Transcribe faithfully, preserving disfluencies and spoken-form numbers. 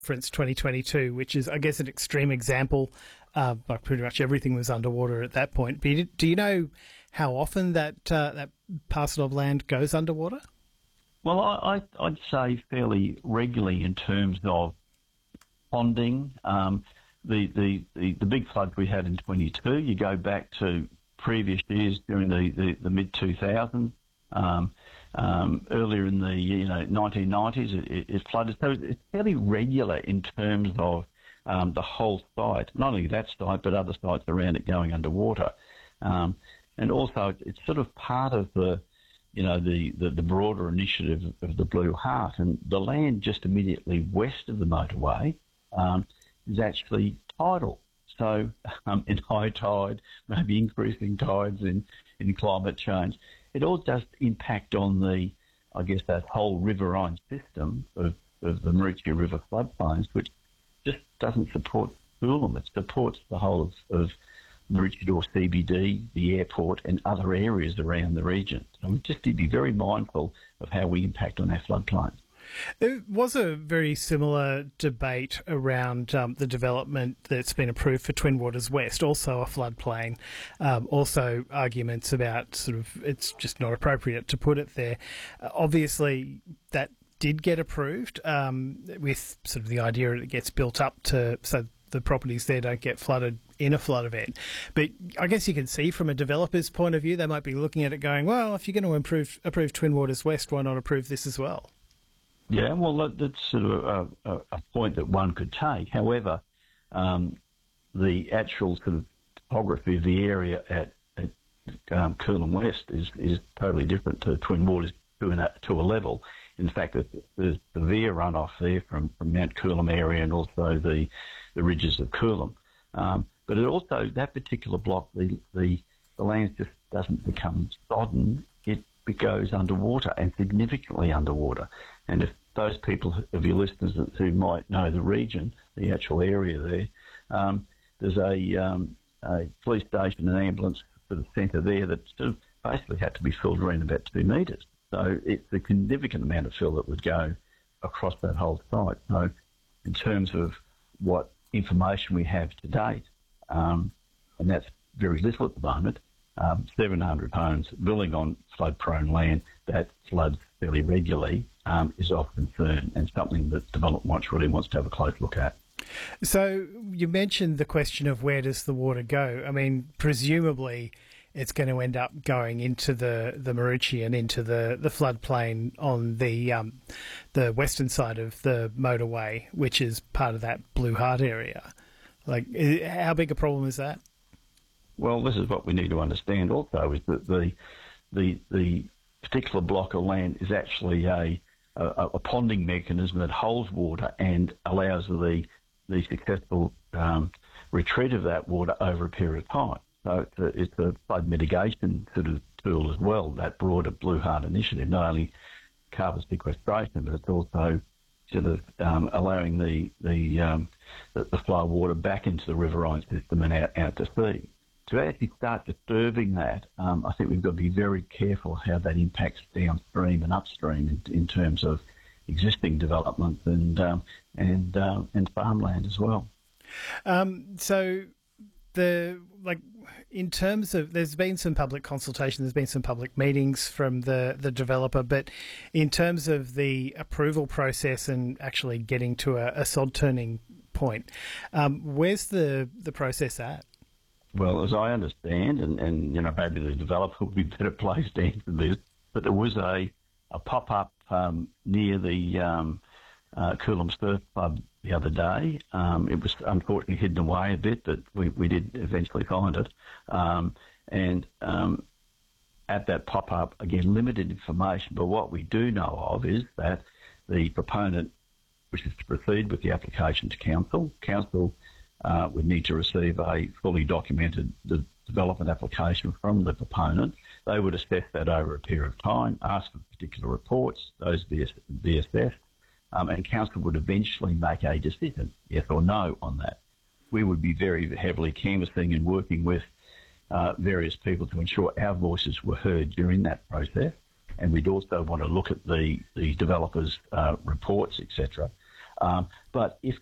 reference twenty twenty-two, which is, I guess, an extreme example. Uh, like pretty much everything was underwater at that point. But do you know how often that uh, that parcel of land goes underwater? Well, I, I, I'd say fairly regularly in terms of ponding. Um, the, the, the, the big flood we had in twenty-two, you go back to previous years during the, the, the mid two thousands. Um, um, earlier in the you know nineteen nineties, it, it, it flooded. So it's fairly regular in terms of um, the whole site, not only that site, but other sites around it going underwater. Um, and also, it's sort of part of the you know, the, the, the broader initiative of the Blue Heart. And the land just immediately west of the motorway um, is actually tidal. So um, in high tide, maybe increasing tides in, in climate change, it all does impact on the, I guess, that whole riverine system of, of the Mauritia River floodplains, which just doesn't support Coolum. It supports the whole of, of Maroochydore C B D, the airport, and other areas around the region. So we just need to be very mindful of how we impact on our floodplains. There was a very similar debate around um, the development that's been approved for Twin Waters West, also a floodplain. Um, also arguments about sort of it's just not appropriate to put it there. Uh, obviously, that did get approved um, with sort of the idea that it gets built up to so the properties there don't get flooded in a flood event. But I guess you can see from a developer's point of view, they might be looking at it going, well, if you're going to improve, approve Twin Waters West, why not approve this as well? Yeah, well, that, that's sort of a, a, a point that one could take. However, um, the actual sort of topography of the area at, at um, Coolum West is, is totally different to Twin Waters to, an, to a level. In fact, there's severe runoff there from, from Mount Coolum area and also the, the ridges of Coolum. Um, but it also, that particular block, the, the, the land just doesn't become sodden. It goes underwater and significantly underwater. And if those people of your listeners who might know the region, the actual area there, um, there's a, um, a police station and ambulance for the centre there that sort of basically had to be filled around about two metres. So it's a significant amount of fill that would go across that whole site. So in terms of what information we have to date, um, and that's very little at the moment, um, seven hundred homes building on flood-prone land that floods fairly regularly um, is of concern and something that Development Watch really wants to have a close look at. So you mentioned the question of where does the water go? I mean, presumably it's going to end up going into the, the Maroochy and into the, the floodplain on the um, the western side of the motorway, which is part of that Blue Heart area. Like, how big a problem is that? Well, this is what we need to understand also, is that the the the particular block of land is actually a a, a ponding mechanism that holds water and allows the the successful um, retreat of that water over a period of time. So it's a, it's a flood mitigation sort of tool as well, that broader Blue Heart initiative, not only carbon sequestration, but it's also sort of um, allowing the the, um, the the flow of water back into the riverine system and out, out to sea. To actually start disturbing that, um, I think we've got to be very careful how that impacts downstream and upstream in, in terms of existing development and um, and um, and farmland as well. Um, so the like in terms of, there's been some public consultation, there's been some public meetings from the, the developer, but in terms of the approval process and actually getting to a, a sod turning point, um, where's the, the process at? Well, as I understand, and, and you know, maybe the developer will be better placed to answer this, but there was a, a pop-up um, near the um, uh, Coolum Surf Club the other day. Um, it was unfortunately hidden away a bit, but we, we did eventually find it. Um, and um, at that pop-up, again, limited information, but what we do know of is that the proponent wishes to proceed with the application to council. Council uh, would need to receive a fully documented de- development application from the proponent. They would assess that over a period of time, ask for particular reports, those be, be assessed, um, and council would eventually make a decision, yes or no, on that. We would be very heavily canvassing and working with uh, various people to ensure our voices were heard during that process, and we'd also want to look at the, the developers' uh, reports, et cetera. Um, but if